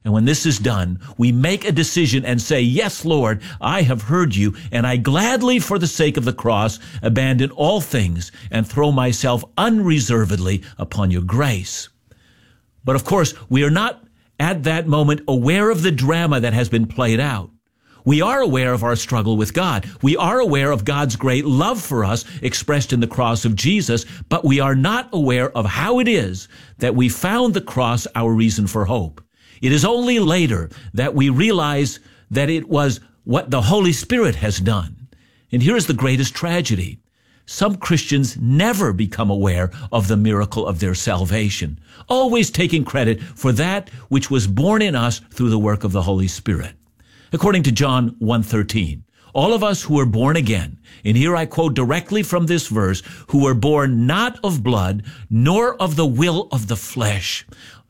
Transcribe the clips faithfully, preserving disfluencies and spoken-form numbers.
And when this is done, we make a decision and say, yes, Lord, I have heard you, and I gladly, for the sake of the cross, abandon all things and throw myself unreservedly upon your grace. But of course, we are not at that moment aware of the drama that has been played out. We are aware of our struggle with God. We are aware of God's great love for us expressed in the cross of Jesus, but we are not aware of how it is that we found the cross our reason for hope. It is only later that we realize that it was what the Holy Spirit has done. And here is the greatest tragedy. Some Christians never become aware of the miracle of their salvation, always taking credit for that which was born in us through the work of the Holy Spirit. According to John one thirteen, all of us who are born again, and here I quote directly from this verse, who were born not of blood, nor of the will of the flesh,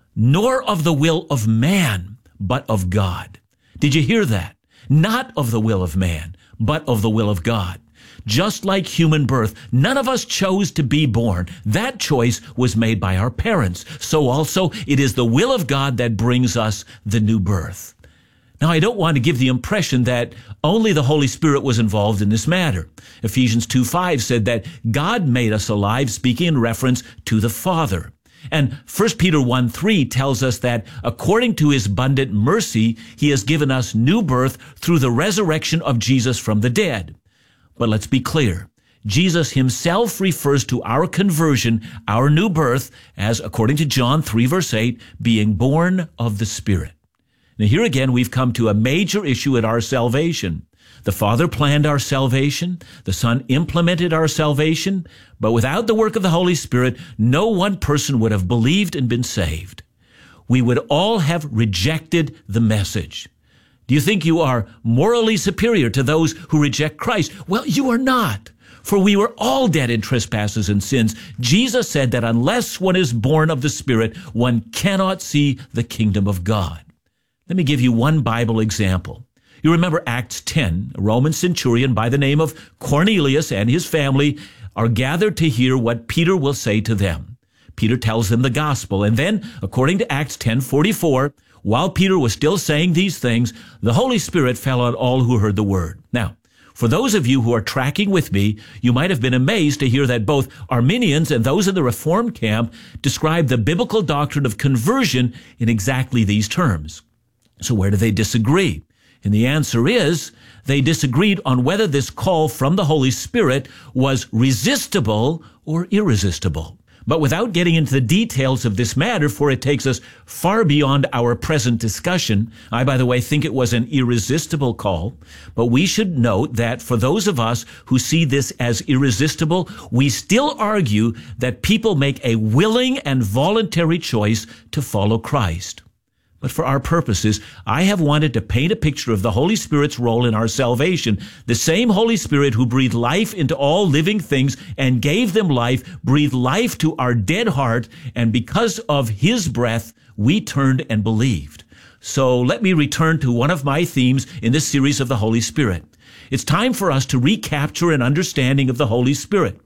nor of the will of man, but of God. Did you hear that? Not of the will of man, but of the will of God. Just like human birth, none of us chose to be born. That choice was made by our parents. So also, it is the will of God that brings us the new birth. Now, I don't want to give the impression that only the Holy Spirit was involved in this matter. Ephesians two five said that God made us alive, speaking in reference to the Father. And First Peter one three tells us that according to his abundant mercy, he has given us new birth through the resurrection of Jesus from the dead. But let's be clear. Jesus himself refers to our conversion, our new birth, as, according to John three verse eight, being born of the Spirit. Now here again, we've come to a major issue at our salvation. The Father planned our salvation. The Son implemented our salvation. But without the work of the Holy Spirit, no one person would have believed and been saved. We would all have rejected the message. Do you think you are morally superior to those who reject Christ? Well, you are not. For we were all dead in trespasses and sins. Jesus said that unless one is born of the Spirit, one cannot see the kingdom of God. Let me give you one Bible example. You remember Acts ten, a Roman centurion by the name of Cornelius and his family are gathered to hear what Peter will say to them. Peter tells them the gospel, and then, according to Acts ten forty-four, while Peter was still saying these things, the Holy Spirit fell on all who heard the word. Now, for those of you who are tracking with me, you might have been amazed to hear that both Arminians and those in the Reformed camp describe the biblical doctrine of conversion in exactly these terms. So where do they disagree? And the answer is they disagreed on whether this call from the Holy Spirit was resistible or irresistible. But without getting into the details of this matter, for it takes us far beyond our present discussion, I, by the way, think it was an irresistible call, but we should note that for those of us who see this as irresistible, we still argue that people make a willing and voluntary choice to follow Christ. But for our purposes, I have wanted to paint a picture of the Holy Spirit's role in our salvation. The same Holy Spirit who breathed life into all living things and gave them life, breathed life to our dead heart, and because of his breath, we turned and believed. So let me return to one of my themes in this series of the Holy Spirit. It's time for us to recapture an understanding of the Holy Spirit.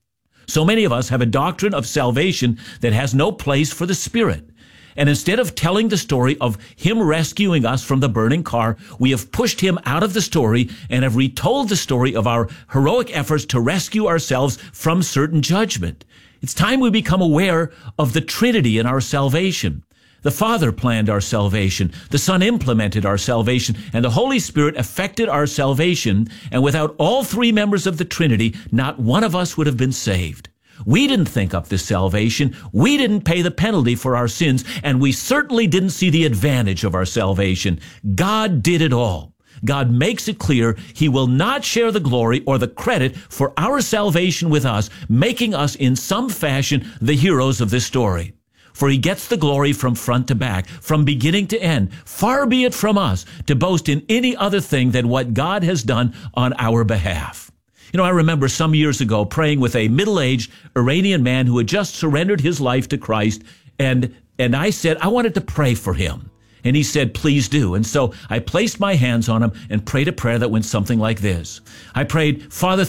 So many of us have a doctrine of salvation that has no place for the Spirit. And instead of telling the story of him rescuing us from the burning car, we have pushed him out of the story and have retold the story of our heroic efforts to rescue ourselves from certain judgment. It's time we become aware of the Trinity in our salvation. The Father planned our salvation, the Son implemented our salvation, and the Holy Spirit effected our salvation. And without all three members of the Trinity, not one of us would have been saved. We didn't think up this salvation. We didn't pay the penalty for our sins, and we certainly didn't see the advantage of our salvation. God did it all. God makes it clear he will not share the glory or the credit for our salvation with us, making us in some fashion the heroes of this story. For he gets the glory from front to back, from beginning to end. Far be it from us to boast in any other thing than what God has done on our behalf. You know, I remember some years ago praying with a middle-aged Iranian man who had just surrendered his life to Christ, and and I said, I wanted to pray for him. And he said, please do. And so I placed my hands on him and prayed a prayer that went something like this. I prayed, Father,